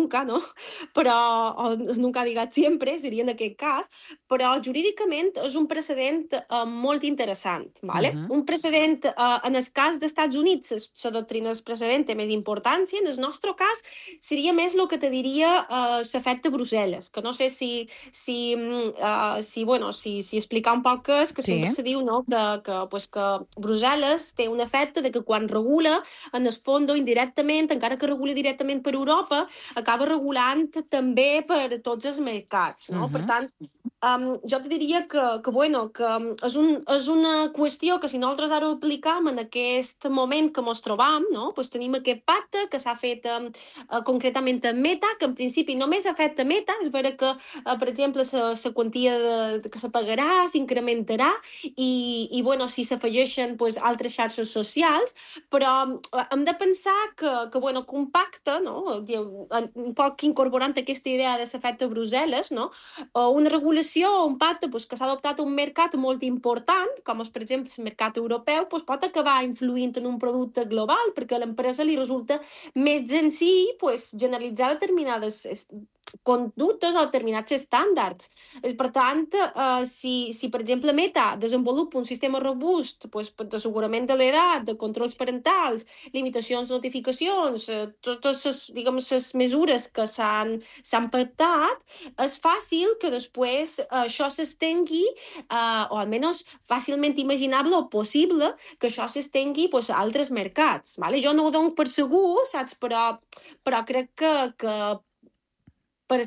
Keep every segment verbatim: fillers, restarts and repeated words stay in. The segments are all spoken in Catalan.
nunca, no? Però, o nunca digat sempre, seria en aquest cas, però jurídicament és un precedent eh, molt interessant, ¿vale? Uh -huh. Un precedent, eh, en el cas dels Estats Units, la doctrina del precedent té més importància, en el nostre cas seria més el que te diria eh, l'efecte Brussel·les, que no sé si, si, uh, si, bueno, si, si explicar un poc què és, que Sí. sempre se diu, no?, que, que, pues, que Brussel·les té un efecte de que quan regula, en el fons, indirectament, encara que reguli directament per Europa, acaba regulant també per tots els mercats, no? Uh -huh. Per tant, um, jo te diria que, que, bueno, que és, un, és una qüestió que si nosaltres ara ho aplicam en aquest moment que ens trobam, no?, pues tenim aquest pacte que s'ha fet um, uh, concretament en Meta, que en principi només afecta Meta, és vera que, uh, per exemple, la quantia de, de que se pagarà s'incrementarà i, i bueno, si s'afegeixen pues, altres xarxes socials, però hem de pensar que, que, bueno, que un pacte, no?, un poc incorporant aquesta idea de l'efecte Brussel·les, no?, o una regulació o un pacte pues, que s'ha adoptat un mercat molt important, com és, per exemple, el mercat europeu, pues, pot acabar influint en un producte global, perquè a l'empresa li resulta més senzill pues, generalitzar determinades conductes o determinats estàndards. Per tant, eh, si, si, per exemple, Meta desenvolupa un sistema robust pues, d'assegurament de l'edat, de controls parentals, limitacions de notificacions, eh, totes les, diguem, les mesures que s'han pactat, és fàcil que després eh, això s'estengui, eh, o almenys fàcilment imaginable o possible que això s'estengui pues, a altres mercats. Vale? Jo no ho dono per segur, saps? Però, però crec que, que per,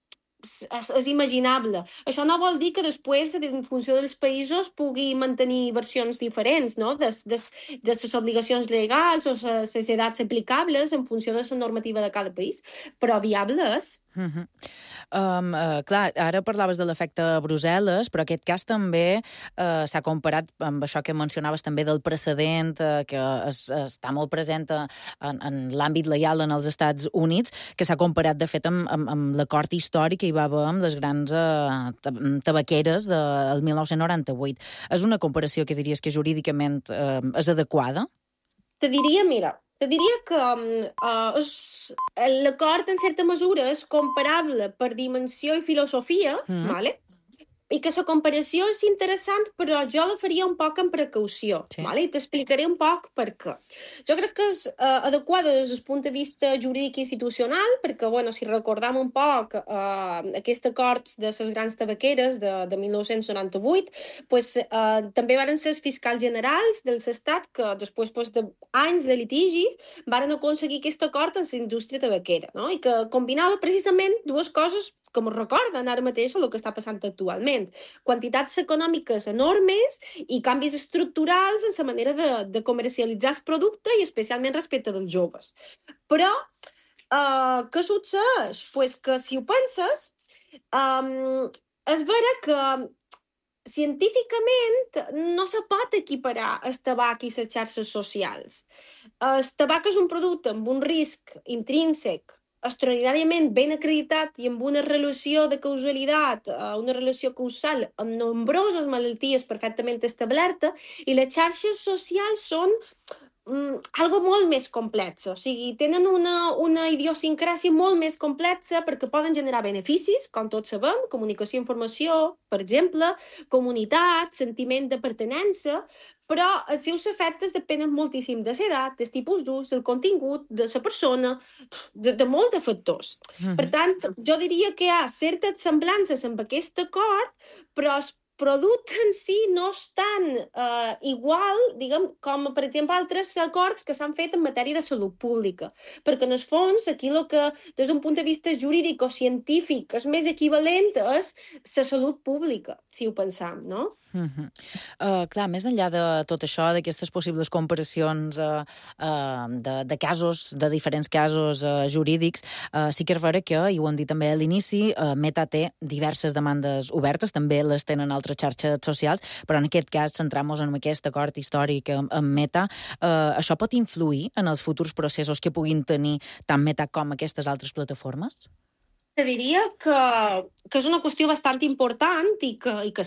és, és imaginable. Això no vol dir que després, en funció dels països, pugui mantenir versions diferents, no?, de, de, de les obligacions legals o les edats aplicables en funció de la normativa de cada país, però viable és. Uh -huh. um, uh, clar, ara parlaves de l'efecte Brussel·les, però aquest cas també uh, s'ha comparat amb això que mencionaves també del precedent uh, que es, està molt present uh, en, en l'àmbit legal en els Estats Units, que s'ha comparat, de fet, amb, amb, amb l'acord històric que hi va haver amb les grans uh, tabaqueres del dinou noranta-vuit. És una comparació que diries que jurídicament uh, és adequada? Te diria, mira, te diria que uh, és, l'acord, en certa mesura, és comparable per dimensió i filosofia, mm. vale? I que la comparació és interessant, però jo la faria un poc amb precaució, sí. Vale? I t'explicaré un poc per què. Jo crec que és uh, adequada des del punt de vista jurídic institucional, perquè, bueno, si recordam un poc uh, aquest acord de les grans tabaqueres de, de dinou noranta-vuit, pues, uh, també van ser els fiscals generals del estat que, després pues, d'anys de litigis, van aconseguir aquest acord en la indústria tabaquera, no? I que combinava precisament dues coses que ens recorden ara mateix el que està passant actualment. Quantitats econòmiques enormes i canvis estructurals en la manera de, de comercialitzar el producte i especialment respecte dels joves. Però, uh, què succeeix? Pues que, si ho penses, um, és vera que científicament no se pot equiparar el tabac i les xarxes socials. El tabac és un producte amb un risc intrínsec extraordinàriament ben acreditat i amb una relació de causalitat, una relació causal amb nombroses malalties perfectament establerta, i les xarxes socials són um, algo molt més complex. O sigui, tenen una, una idiosincràsia molt més complexa perquè poden generar beneficis, com tots sabem, comunicació i informació, per exemple, comunitat, sentiment de pertinença, però els seus efectes depenen moltíssim de l'edat, del tipus d'ús, del contingut, de la persona, de, de molts de factors. Mm-hmm. Per tant, jo diria que hi ha certes semblances amb aquest acord, però el producte en si no és tan uh, igual, diguem, com, per exemple, altres acords que s'han fet en matèria de salut pública. Perquè, en el fons, aquí el que, des d'un punt de vista jurídic o científic, és més equivalent és la salut pública, si ho pensam, no? Uh-huh. Uh, clar, més enllà de tot això, d'aquestes possibles comparacions uh, uh, de, de casos, de diferents casos uh, jurídics, uh, sí que és vera que, i ho hem dit també a l'inici, uh, Meta té diverses demandes obertes, també les tenen altres xarxes socials, però en aquest cas, centrant-nos en aquest acord històric amb, amb Meta, uh, això pot influir en els futurs processos que puguin tenir tant Meta com aquestes altres plataformes? Te diria que, que és una qüestió bastant important i que, i que sí.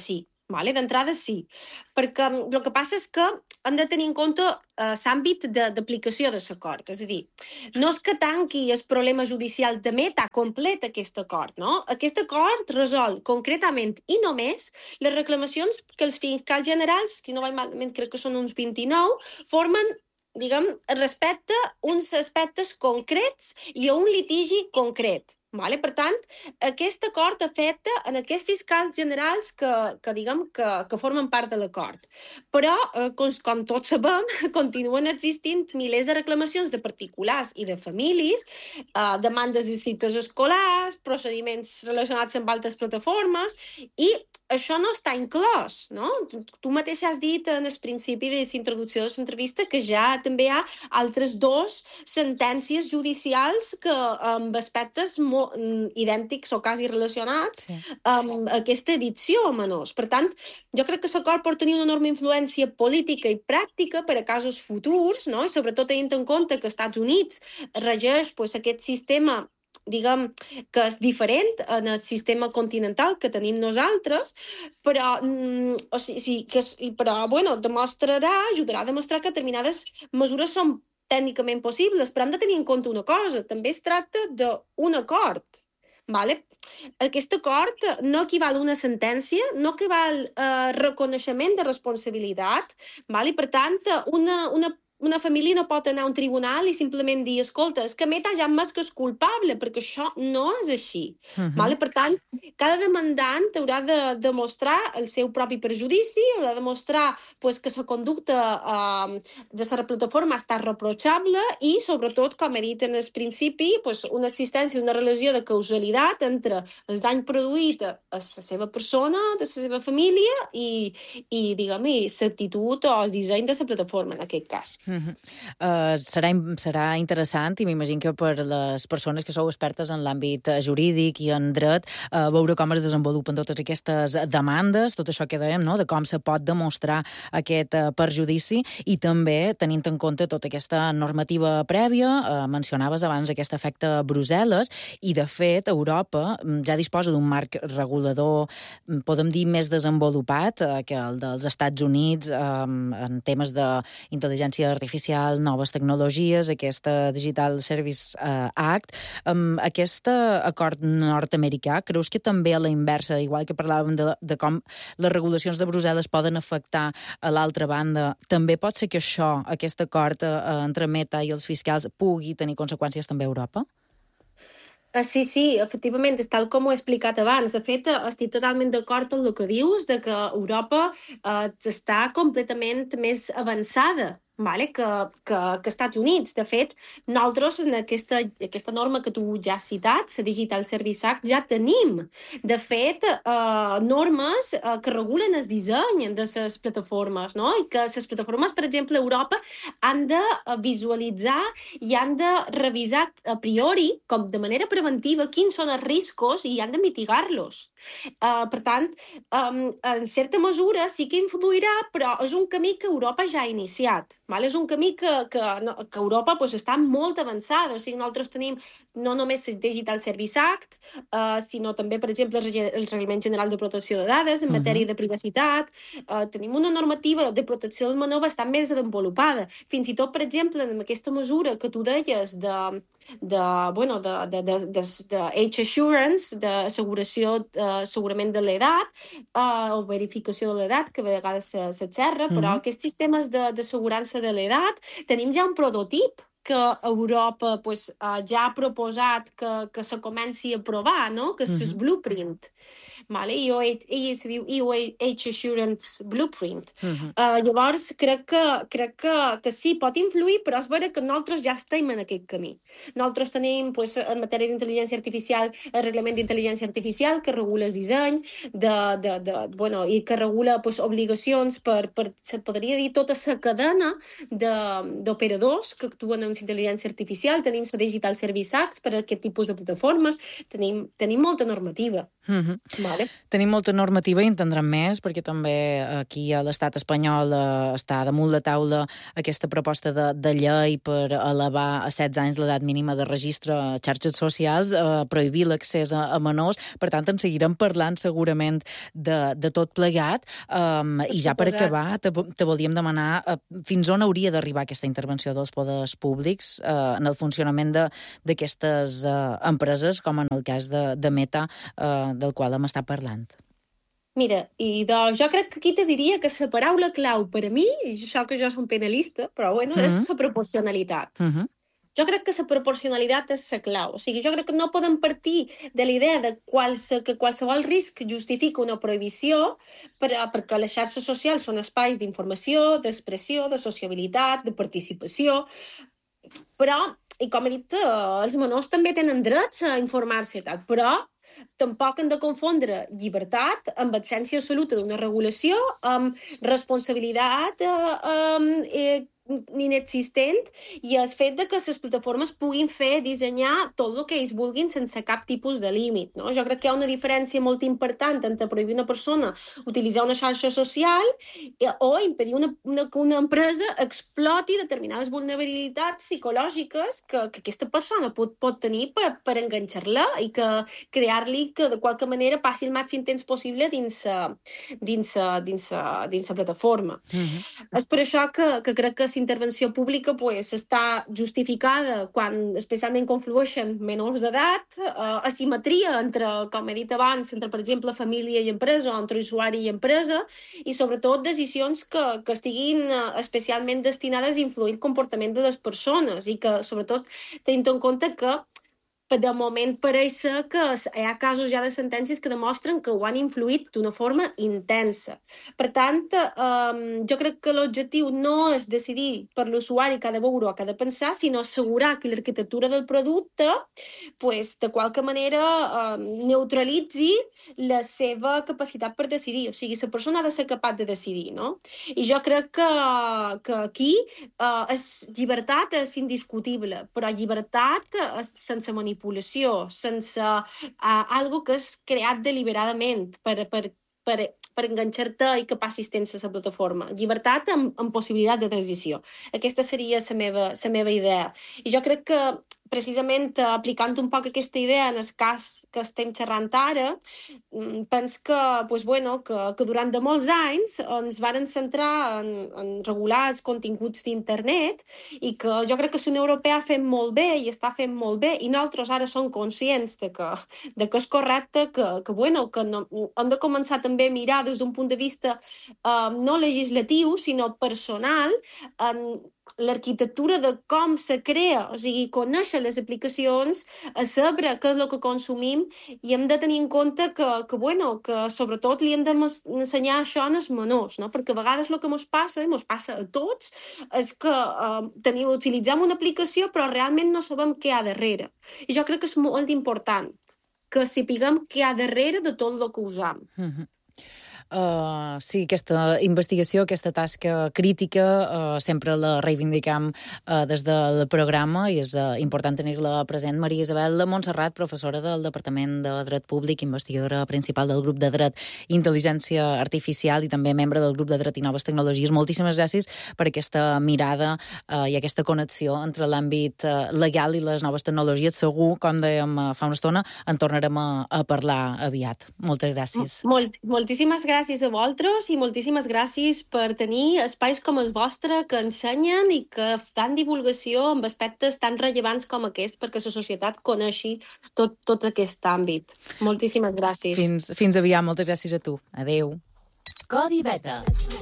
Vale? D'entrada sí, perquè el que passa és que hem de tenir en compte eh, l'àmbit d'aplicació de l'acord. És a dir, no és que tanqui el problema judicial de meta complet aquest acord, no? Aquest acord resol concretament i només les reclamacions que els fiscals generals, si no vaig malament, crec que són uns vint-i-nou, formen diguem, respecte uns aspectes concrets i a un litigi concret. Vale? Per tant, aquest acord afecta en aquests fiscals generals que, que, diguem, que, que formen part de l'acord. Però, eh, com, com tots sabem, continuen existint milers de reclamacions de particulars i de famílies, eh, demandes de districtes escolars, procediments relacionats amb altres plataformes, i això no està inclòs, no? Tu mateix has dit en el principi de l'introducció de l'entrevista que ja també hi ha altres dos sentències judicials que amb aspectes molt idèntics o quasi relacionats sí. amb aquesta edició a menors. Per tant, jo crec que l'acord pot tenir una enorme influència política i pràctica per a casos futurs, no? I sobretot tenint en compte que als Estats Units regeix pues, aquest sistema diguem que és diferent en el sistema continental que tenim nosaltres, però, mm, o sigui, que, però bueno, demostrarà, ajudarà a demostrar que determinades mesures són tècnicament possibles, però hem de tenir en compte una cosa, també es tracta d'un acord. Vale? Aquest acord no equival a una sentència, no equival a reconeixement de responsabilitat, vale? Per tant, una, una una família no pot anar a un tribunal i simplement dir, escolta, és que Meta ja m'és que és culpable, perquè això no és així. Uh-huh. Vale? Per tant, cada demandant haurà de demostrar el seu propi perjudici, haurà de demostrar pues, que la conducta eh, de la plataforma està reprotxable i, sobretot, com he dit en el principi, pues, una existència, una relació de causalitat entre el dany produït a la seva persona, de la seva família i, i diguem, l'actitud o el disseny de la plataforma, en aquest cas. Uh-huh. Uh, serà, serà interessant i m'imagino que per les persones que sou expertes en l'àmbit jurídic i en dret uh, veure com es desenvolupen totes aquestes demandes, tot això que dèiem, no? De com se pot demostrar aquest uh, perjudici i també tenint en compte tota aquesta normativa prèvia, uh, mencionaves abans aquest efecte Brussel·les i de fet Europa ja disposa d'un marc regulador, podem dir, més desenvolupat uh, que el dels Estats Units um, en temes d'intel·ligència artificial, noves tecnologies, aquesta Digital Service uh, Act. Um, aquest acord nord-americà, creus que també a la inversa, igual que parlàvem de, de com les regulacions de Brussel·les poden afectar a l'altra banda, també pot ser que això, aquest acord uh, entre Meta i els fiscals pugui tenir conseqüències també a Europa? Uh, sí, sí, efectivament, és tal com ho he explicat abans. De fet, estic totalment d'acord amb el que dius, de que Europa uh, està completament més avançada vale? que, que, que Estats Units. De fet, nosaltres en aquesta, aquesta norma que tu ja has citat, la Digital Service Act, ja tenim, de fet, eh, normes eh, que regulen el disseny de les plataformes, no? I que les plataformes, per exemple, a Europa, han de visualitzar i han de revisar a priori, com de manera preventiva, quins són els riscos i han de mitigar-los. Eh, per tant, eh, en certa mesura sí que influirà, però és un camí que Europa ja ha iniciat. Vale? És un camí que, que, que Europa pues, està molt avançada. O sigui, nosaltres tenim no només el Digital Service Act, uh, sinó també, per exemple, el Reglament General de Protecció de Dades en uh-huh. matèria de privacitat. Uh, tenim una normativa de protecció del menor bastant més desenvolupada. Fins i tot, per exemple, en aquesta mesura que tu deies de, de, bueno, de, de, de, de, de age assurance, d'asseguració uh, segurament de l'edat, uh, o verificació de l'edat, que a vegades se, se xerra, uh-huh. però aquests sistemes d'assegurança de l'edat, tenim ja un prototip que Europa pues, uh, ja ha proposat que, que se comenci a provar, no? Que és uh-huh. el blueprint. Vale? I o H se diu E O H Assurance Blueprint. Uh-huh. Uh, llavors, crec, que, crec que, que sí, pot influir, però és vera que nosaltres ja estem en aquest camí. Nosaltres tenim, pues, en matèria d'intel·ligència artificial, el reglament d'intel·ligència artificial que regula el disseny de, de, de, bueno, i que regula pues, obligacions per, per, se podria dir, tota la cadena d'operadors que actuen amb intel·ligència artificial. Tenim la Digital Service Act per a aquest tipus de plataformes. Tenim, tenim molta normativa. Mm-hmm. Vale. Tenim molta normativa i en tindrem més, perquè també aquí a l'estat espanyol eh, està damunt la taula aquesta proposta de, de llei per elevar a setze anys l'edat mínima de registre a xarxes socials, eh, prohibir l'accés a, a menors. Per tant, en seguirem parlant segurament de, de tot plegat. Um, I ja per acabar, te, te volíem demanar uh, fins on hauria d'arribar aquesta intervenció dels poders públics uh, en el funcionament d'aquestes uh, empreses, com en el cas de, de Meta, uh, del qual hem estat parlant. Mira, i doncs jo crec que aquí te diria que la paraula clau per a mi, i això que jo som penalista, però bueno, mm-hmm. és la proporcionalitat. Mm-hmm. Jo crec que la proporcionalitat és la clau. O sigui, jo crec que no podem partir de la idea de qualse, que qualsevol risc justifica una prohibició per, perquè les xarxes socials són espais d'informació, d'expressió, de sociabilitat, de participació, però, i com he dit, els menors també tenen drets a informar-se, però tampoc hem de confondre llibertat amb absència absoluta d'una regulació, amb responsabilitat eh, eh, inexistent i el fet de que les plataformes puguin fer, dissenyar tot el que ells vulguin sense cap tipus de límit. No? Jo crec que hi ha una diferència molt important entre prohibir una persona utilitzar una xarxa social o impedir una, una, que una empresa exploti determinades vulnerabilitats psicològiques que, que aquesta persona pot, pot tenir per, per enganxar-la i que crear-li que de qualque manera passi el màxim temps possible dins dins, dins, dins la plataforma. Mm-hmm. És per això que, que crec que intervenció pública pues, està justificada quan especialment conflueixen menors d'edat, eh, asimetria entre, com he dit abans, entre, per exemple, família i empresa, o entre usuari i empresa, i sobretot decisions que, que estiguin especialment destinades a influir el comportament de les persones i que, sobretot, tenint en compte que de moment pareix que hi ha casos ja de sentències que demostren que ho han influït d'una forma intensa. Per tant, eh, jo crec que l'objectiu no és decidir per l'usuari què ha de veure o què ha de pensar, sinó assegurar que l'arquitectura del producte pues, de qualque manera eh, neutralitzi la seva capacitat per decidir. O sigui, la persona ha de ser capaç de decidir, no? I jo crec que, que aquí eh, és, llibertat és indiscutible, però llibertat és sense manipulació manipulació, sense uh, algo que és creat deliberadament per, per, per, per enganxar-te i que passis temps a la plataforma. Llibertat amb, amb possibilitat de decisió. Aquesta seria la meva, la meva idea. I jo crec que precisament aplicant un poc aquesta idea en el cas que estem xerrant ara, penso que, pues, bueno, que, que durant de molts anys ens varen centrar en, en regular els continguts d'internet i que jo crec que la Unió Europea ha fet molt bé i està fent molt bé i nosaltres ara som conscients de que, de que és correcte que, que, bueno, que no, hem de començar també a mirar des d'un punt de vista eh, no legislatiu, sinó personal, en l'arquitectura de com se crea, o sigui, conèixer les aplicacions, a saber què és el que consumim i hem de tenir en compte que, que, bueno, que sobretot li hem d'ensenyar això als menors, no? Perquè a vegades el que ens passa, i ens passa a tots, és que uh, teniu, utilitzem una aplicació però realment no sabem què hi ha darrere. I jo crec que és molt important que sapiguem què hi ha darrere de tot el que usam. Mm-hmm. Uh, sí, aquesta investigació, aquesta tasca crítica, uh, sempre la reivindicam uh, des del programa i és uh, important tenir-la present. Maria Isabel Montserrat, professora del Departament de Dret Públic, investigadora principal del grup de Dret i Intel·ligència Artificial i també membre del grup de Dret i Noves Tecnologies. Moltíssimes gràcies per aquesta mirada uh, i aquesta connexió entre l'àmbit uh, legal i les noves tecnologies. Segur, com dèiem uh, fa una estona, en tornarem a, a parlar aviat. Moltes gràcies. Molt, moltíssimes gràcies. Gràcies a vosaltres i moltíssimes gràcies per tenir espais com el vostre que ensenyen i que fan divulgació amb aspectes tan rellevants com aquest perquè la societat coneixi tot, tot aquest àmbit. Moltíssimes gràcies. Fins, fins aviat. Moltes gràcies a tu. Adéu. Codi Beta.